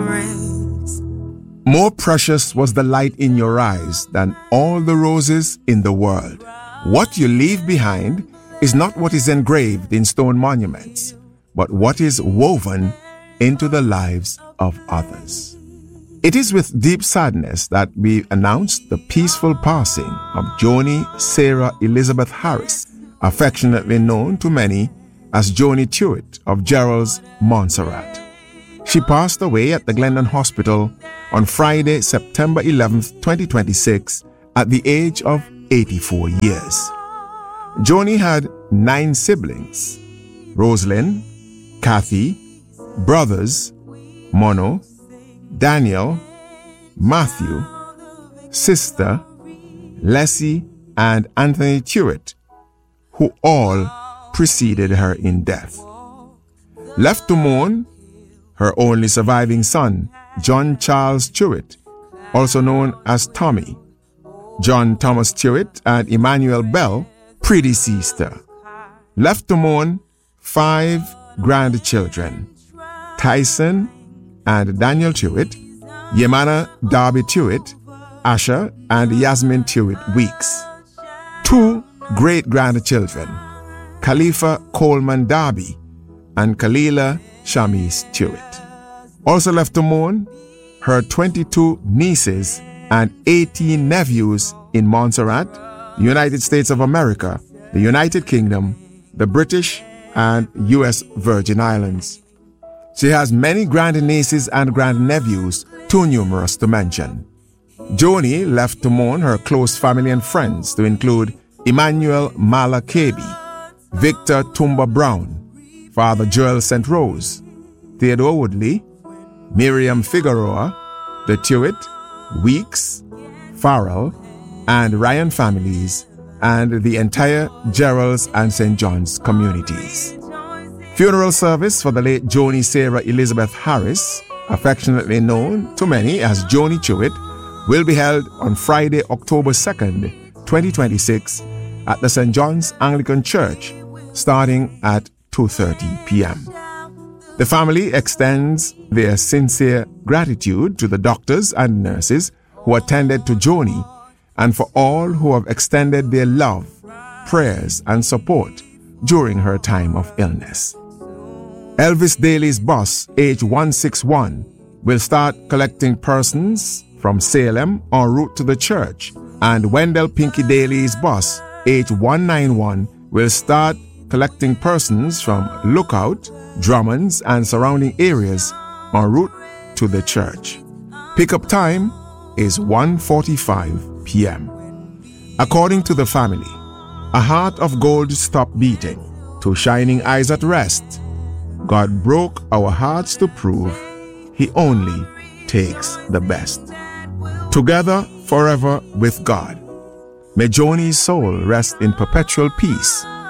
grace. More precious was the light in your eyes than all the roses in the world. What you leave behind is not what is engraved in stone monuments, but what is woven into the lives of others. It is with deep sadness that we announce the peaceful passing of Joni Sarah Elizabeth Harris, affectionately known to many as Joni Tuitt of Gerald's, Montserrat. She passed away at the Glendon Hospital on Friday, September 11th, 2026, at the age of 84 years. Joni had 9 siblings: Rosalind, Kathy, brothers, Mono, Daniel, Matthew, sister, Leslie, and Anthony Tuitt, who all preceded her in death. Left to mourn, her only surviving son, John Charles Tuitt, also known as Tommy. John Thomas Tuitt and Emmanuel Bell predeceased her. Left to mourn, 5 grandchildren: Tyson and Daniel Tuitt, Yemana Darby Tuitt, Asher and Yasmin Tuitt Weeks. 2 great-grandchildren: Khalifa Coleman Darby and Kalila Shamis Tuitt. Also left to mourn, her 22 nieces and 18 nephews in Montserrat, the United States of America, the United Kingdom, the British and U.S. Virgin Islands. She has many grandnieces and grandnephews, too numerous to mention. Joni left to mourn her close family and friends, to include Emmanuel Mala Kebi, Victor Tumba Brown, Father Joel St. Rose, Theodore Woodley, Miriam Figueroa, the Tuitt, Weeks, Farrell, and Ryan families, and the entire Gerald's and St. John's communities. Funeral service for the late Joni Sarah Elizabeth Harris, affectionately known to many as Joni Tuitt, will be held on Friday, October 2nd, 2026 at the St. John's Anglican Church, starting at 2:30 p.m. The family extends their sincere gratitude to the doctors and nurses who attended to Joni, and for all who have extended their love, prayers, and support during her time of illness. Elvis Daly's bus, age 161, will start collecting persons from Salem en route to the church, and Wendell Pinky Daly's bus, age 191, will start collecting persons from Lookout, Drummonds, and surrounding areas en route to the church. Pickup time is 1:45 p.m. According to the family, a heart of gold stopped beating, 2 shining eyes at rest. God broke our hearts to prove He only takes the best. Together forever with God. May Joni's soul rest in perpetual peace